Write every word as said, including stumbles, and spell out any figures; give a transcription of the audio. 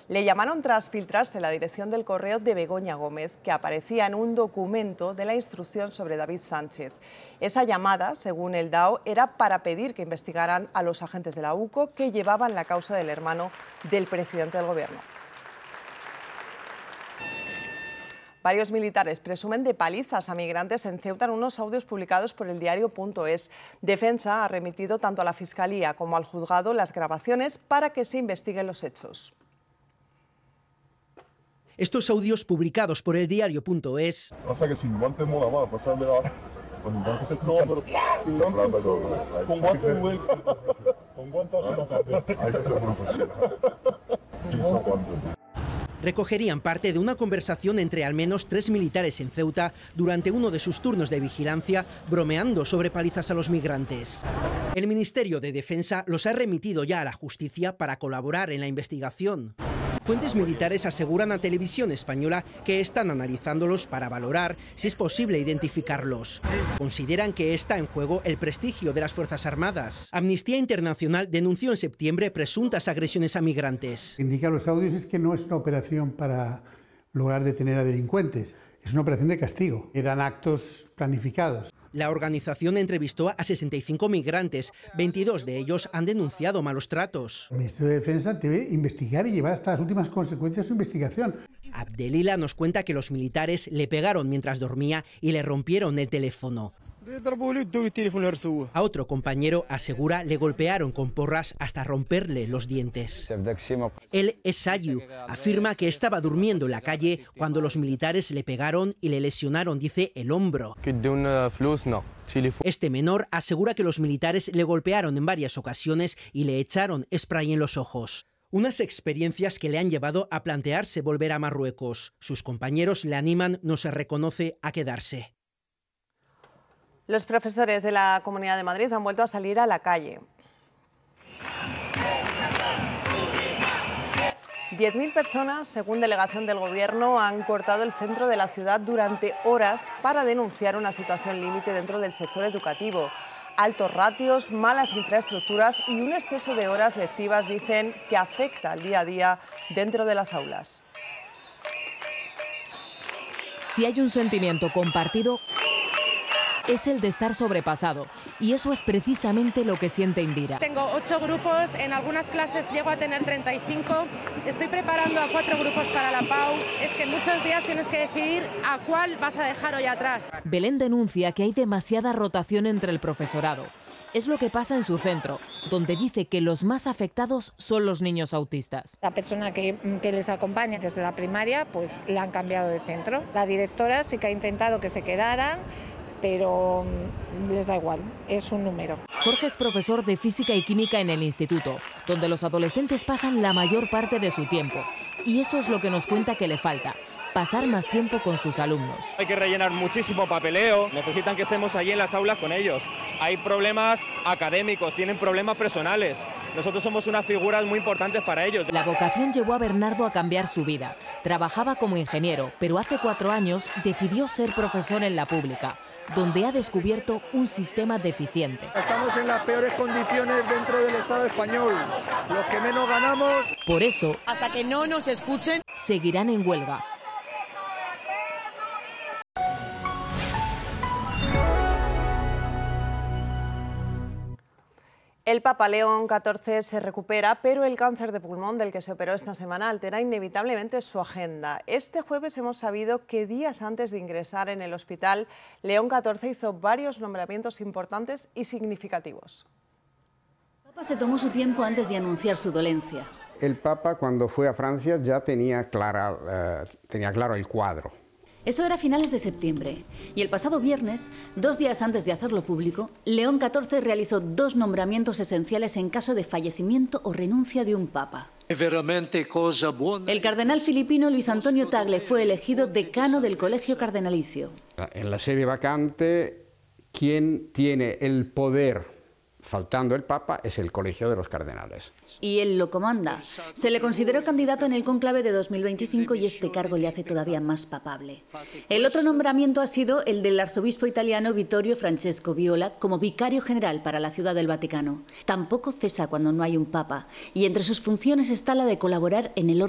Le llamaron tras filtrarse la dirección del correo de Begoña Gómez, que aparecía en un documento de la instrucción sobre David Sánchez. Esa llamada, según el D A O, era para pedir que investigaran a los agentes de la U C O que llevaban la causa del hermano del presidente del Gobierno. Varios militares presumen de palizas a migrantes en Ceuta en unos audios publicados por el diario punto es. Defensa ha remitido tanto a la Fiscalía como al juzgado las grabaciones para que se investiguen los hechos. Estos audios publicados por el diario punto es... O sea que sin guantes mola más, pasarle la... Con guantes se escucha. No, pero... Con guantes... Con guantes... Hay que ser profesional. Recogerían parte de una conversación entre al menos tres militares en Ceuta durante uno de sus turnos de vigilancia, bromeando sobre palizas a los migrantes. El Ministerio de Defensa los ha remitido ya a la justicia para colaborar en la investigación. Fuentes militares aseguran a Televisión Española que están analizándolos para valorar si es posible identificarlos. Consideran que está en juego el prestigio de las Fuerzas Armadas. Amnistía Internacional denunció en septiembre presuntas agresiones a migrantes. Indica los audios es que no es una operación para lograr detener a delincuentes, es una operación de castigo. Eran actos planificados. La organización entrevistó a sesenta y cinco migrantes, veintidós de ellos han denunciado malos tratos. El Ministerio de Defensa debe investigar y llevar hasta las últimas consecuencias su investigación. Abdelila nos cuenta que los militares le pegaron mientras dormía y le rompieron el teléfono. A otro compañero asegura le golpearon con porras hasta romperle los dientes. Él es Sayu, afirma que estaba durmiendo en la calle cuando los militares le pegaron y le lesionaron, dice, el hombro. Este menor asegura que los militares le golpearon en varias ocasiones y le echaron spray en los ojos. Unas experiencias que le han llevado a plantearse volver a Marruecos. Sus compañeros le animan, no se reconoce, a quedarse. Los profesores de la Comunidad de Madrid han vuelto a salir a la calle. diez mil personas, según delegación del Gobierno, han cortado el centro de la ciudad durante horas para denunciar una situación límite dentro del sector educativo. Altos ratios, malas infraestructuras y un exceso de horas lectivas dicen que afecta al día a día dentro de las aulas. Si hay un sentimiento compartido, es el de estar sobrepasado, y eso es precisamente lo que siente Indira. Tengo ocho grupos, en algunas clases llego a tener treinta y cinco, estoy preparando a cuatro grupos para la P A U, es que muchos días tienes que decidir a cuál vas a dejar hoy atrás. Belén denuncia que hay demasiada rotación entre el profesorado. Es lo que pasa en su centro, donde dice que los más afectados son los niños autistas. La persona que, que les acompaña desde la primaria, pues la han cambiado de centro. La directora sí que ha intentado que se quedaran, pero les da igual, es un número. Jorge es profesor de física y química en el instituto, donde los adolescentes pasan la mayor parte de su tiempo. Y eso es lo que nos cuenta que le falta: pasar más tiempo con sus alumnos. Hay que rellenar muchísimo papeleo, necesitan que estemos allí en las aulas con ellos. Hay problemas académicos, tienen problemas personales. Nosotros somos unas figuras muy importantes para ellos. La vocación llevó a Bernardo a cambiar su vida. Trabajaba como ingeniero, pero hace cuatro años decidió ser profesor en la pública, donde ha descubierto un sistema deficiente. Estamos en las peores condiciones dentro del Estado español. Los que menos ganamos... Por eso, hasta que no nos escuchen, seguirán en huelga. El Papa León catorce se recupera, pero el cáncer de pulmón del que se operó esta semana altera inevitablemente su agenda. Este jueves hemos sabido que días antes de ingresar en el hospital, León catorce hizo varios nombramientos importantes y significativos. El Papa se tomó su tiempo antes de anunciar su dolencia. El Papa, cuando fue a Francia, ya tenía, clara, uh, tenía claro el cuadro. Eso era a finales de septiembre, y el pasado viernes, dos días antes de hacerlo público, León catorce realizó dos nombramientos esenciales en caso de fallecimiento o renuncia de un papa. El cardenal filipino Luis Antonio Tagle fue elegido decano del Colegio Cardenalicio. En la sede vacante, quien tiene el poder, faltando el Papa, es el Colegio de los Cardenales. Y él lo comanda. Se le consideró candidato en el cónclave de dos mil veinticinco y este cargo le hace todavía más papable. El otro nombramiento ha sido el del arzobispo italiano Vittorio Francesco Viola como vicario general para la Ciudad del Vaticano. Tampoco cesa cuando no hay un Papa, y entre sus funciones está la de colaborar en el orden